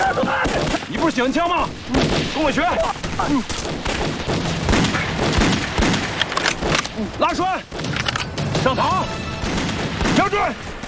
你不是喜欢枪吗？跟我学。拉栓，上膛，瞄准。